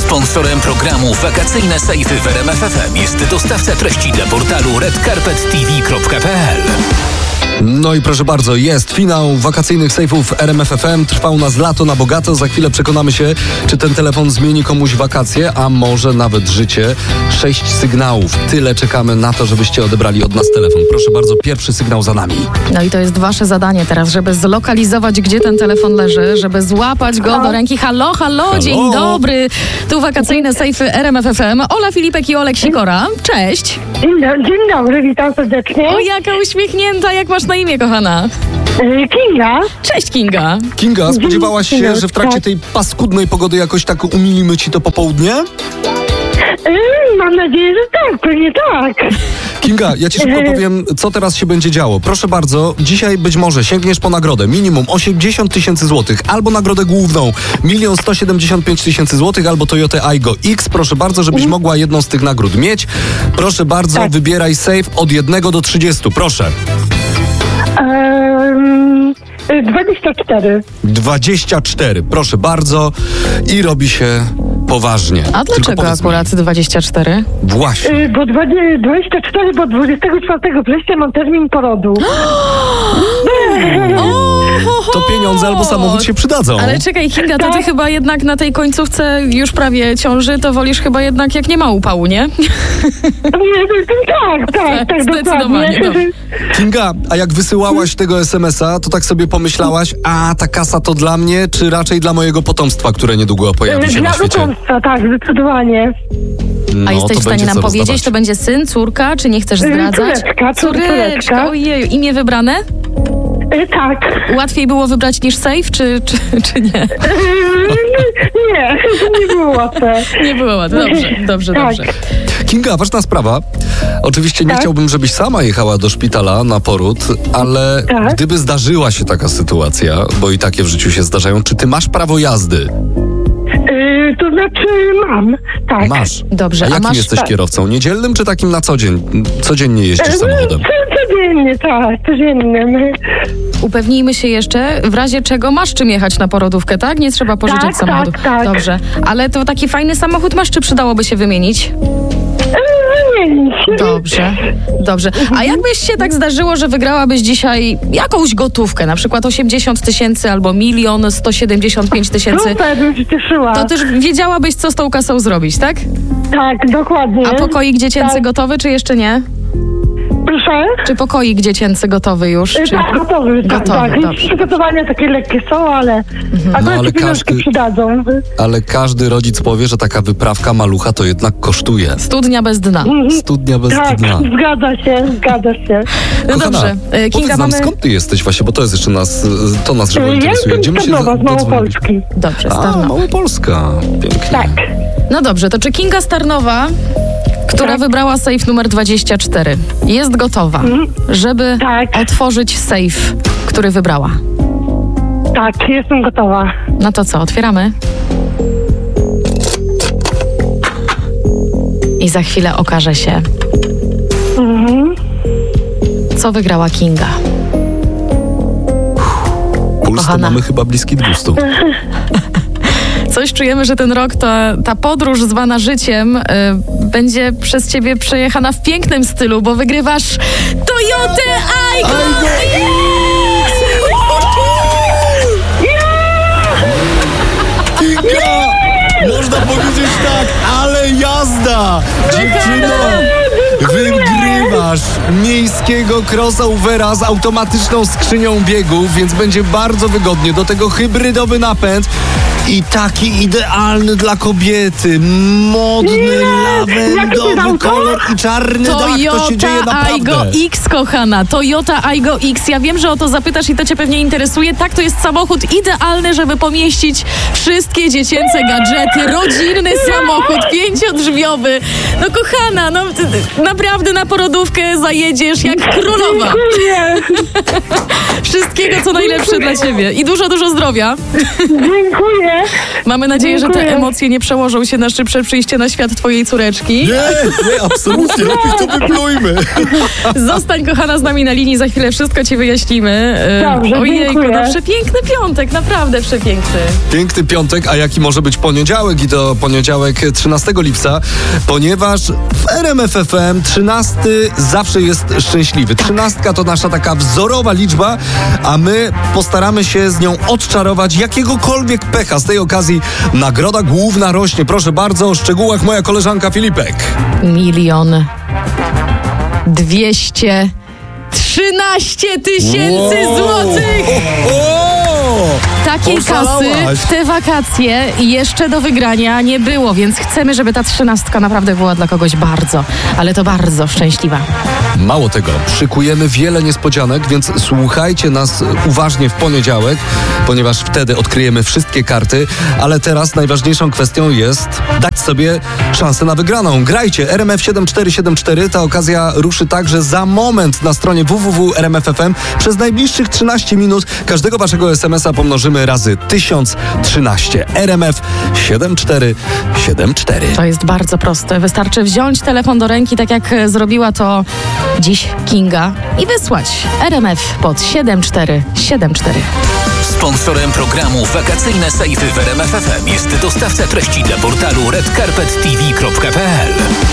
Sponsorem programu Wakacyjne Sejfy w RMF FM jest dostawca treści dla portalu redcarpettv.pl. No i proszę bardzo, jest finał wakacyjnych sejfów RMF FM. Trwa u nas lato na bogato. Za chwilę przekonamy się, czy ten telefon zmieni komuś wakacje, a może nawet życie. 6 sygnałów. Tyle czekamy na to, żebyście odebrali od nas telefon. Proszę bardzo, pierwszy sygnał za nami. No i to jest wasze zadanie teraz, żeby zlokalizować, gdzie ten telefon leży, żeby złapać go do ręki. Halo, dzień dobry. Tu wakacyjne sejfy RMF FM. Ola Filipek i Olek Sikora. Cześć. Dzień dobry, witam serdecznie. O, jaka uśmiechnięta. Jak masz na imię, kochana? Kinga. Cześć, Kinga. Kinga, spodziewałaś się, że w trakcie tej paskudnej pogody jakoś tak umilimy ci to popołudnie? Mam nadzieję, że tak, pewnie tak. Kinga, ja ci szybko powiem, co teraz się będzie działo. Proszę bardzo, dzisiaj być może sięgniesz po nagrodę minimum 80 000 złotych, albo nagrodę główną 1 175 000 złotych, albo Toyota Aygo X. Proszę bardzo, żebyś mogła jedną z tych nagród mieć. Proszę bardzo, wybieraj safe od 1 do 30. Proszę. 24. 24, proszę bardzo. I robi się poważnie. A dlaczego akurat 24? Właśnie. Bo 24, bo 24 września mam termin porodu. To pieniądze albo samochód się przydadzą. Ale czekaj, Kinga, to ty chyba jednak na tej końcówce już prawie ciąży, to wolisz chyba jednak jak nie ma upału, nie? Tak, zdecydowanie. dokładnie. Kinga, a jak wysyłałaś tego SMS-a, to tak sobie pomyślałaś, a ta kasa to dla mnie, czy raczej dla mojego potomstwa, które niedługo pojawi się na świecie? Dla potomstwa, tak, zdecydowanie. No, a jesteś w stanie nam powiedzieć, rozdawać. to będzie syn, córka, czy nie chcesz zdradzać? Córeczka. Ojeju, imię wybrane? Tak. Łatwiej było wybrać niż safe, czy nie? Nie było łatwe. Nie było łatwe. Dobrze. Kinga, ważna sprawa. Oczywiście nie chciałbym, żebyś sama jechała do szpitala na poród, ale gdyby zdarzyła się taka sytuacja, bo i takie w życiu się zdarzają, czy ty masz prawo jazdy? To znaczy mam, tak. Masz. Dobrze, a jakim jesteś kierowcą? Niedzielnym czy takim na co dzień? Codziennie jeździsz samochodem? Codziennym. Upewnijmy się jeszcze, w razie czego masz czym jechać na porodówkę, tak? Nie trzeba pożyczyć samochodu. Tak. Dobrze, ale to taki fajny samochód masz, czy przydałoby się wymienić? Dobrze. A jakbyś się tak zdarzyło, że wygrałabyś dzisiaj jakąś gotówkę, na przykład 80 000 albo 1 175 000? Super, bym się cieszyła. To też wiedziałabyś, co z tą kasą zrobić, tak? Tak, dokładnie. A pokoik dziecięcy gotowy, czy jeszcze nie? Proszę? Czy pokoik dziecięcy gotowy już? Tak, gotowy. Dobrze. Przygotowania takie lekkie są, ale ale pieniążki przydadzą. Ale każdy rodzic powie, że taka wyprawka malucha to jednak kosztuje. Studnia bez dna. Studnia bez Tak, dna. zgadza się. No Kochana, dobrze. Kinga, powiedz nam, skąd ty jesteś właśnie, bo to jest jeszcze nas żywo Ja interesuje. jestem z Tarnowa, z Małopolski. Dobrze, z A, Tarnowa. Małopolska. Pięknie. Tak. No dobrze, to czy Kinga z Tarnowa, która wybrała safe numer 24, jest gotowa, żeby otworzyć safe, który wybrała? Tak, jestem gotowa. No to co, otwieramy? I za chwilę okaże się, co wygrała Kinga. Puls to mamy chyba bliski 200. Coś czujemy, że ten rok, ta podróż zwana życiem będzie przez ciebie przejechana w pięknym stylu, bo wygrywasz Toyotę Aygo! Kinga! Można powiedzieć tak, ale jazda! Dziewczyno! Wygrywasz miejskiego Crossa Uvera z automatyczną skrzynią biegów, więc będzie bardzo wygodnie. Do tego hybrydowy napęd i taki idealny dla kobiety. Modny, lawendowy kolor i czarny dach. To się dzieje Toyota naprawdę. Aygo X, kochana. Toyota Aygo X. Ja wiem, że o to zapytasz i to cię pewnie interesuje. Tak, to jest samochód idealny, żeby pomieścić wszystkie dziecięce gadżety. Rodzinny samochód, 5-drzwiowy. No kochana, Naprawdę na porodówkę zajedziesz jak królowa. Dziękuję. Wszystkiego, co najlepsze dla ciebie. I dużo zdrowia. Dziękuję. Mamy nadzieję, że te Dziękuję. emocje nie przełożą się na szybsze przyjście na świat twojej córeczki. Nie, absolutnie. Lepiej to wyplujmy. Zostań, kochana, z nami na linii. Za chwilę wszystko ci wyjaśnimy. Dobrze, Ojejku, dziękuję. no przepiękny piątek, naprawdę przepiękny. Piękny piątek, a jaki może być poniedziałek? I to poniedziałek 13 lipca, ponieważ w RMF FM 13 zawsze jest szczęśliwy. 13 to nasza taka wzorowa liczba, a my postaramy się z nią odczarować jakiegokolwiek pecha. Z tej okazji nagroda główna rośnie. Proszę bardzo, o szczegółach moja koleżanka Filipek. 1 213 000 złotych! Takiej kasy Oszalałaś. w te wakacje jeszcze do wygrania nie było, więc chcemy, żeby ta 13 naprawdę była dla kogoś bardzo, ale to bardzo szczęśliwa. Mało tego, szykujemy wiele niespodzianek, więc słuchajcie nas uważnie w poniedziałek, ponieważ wtedy odkryjemy wszystkie karty, ale teraz najważniejszą kwestią jest dać sobie szansę na wygraną. Grajcie, RMF 7474, ta okazja ruszy także za moment na stronie www.rmf.fm. Przez najbliższych 13 minut każdego waszego SMS-a pomnożymy razy 1013. RMF 7474. To jest bardzo proste. Wystarczy wziąć telefon do ręki, tak jak zrobiła to dziś Kinga, i wysłać RMF pod 7474. Sponsorem programu Wakacyjne Sejfy w RMF FM jest dostawca treści dla portalu redcarpettv.pl.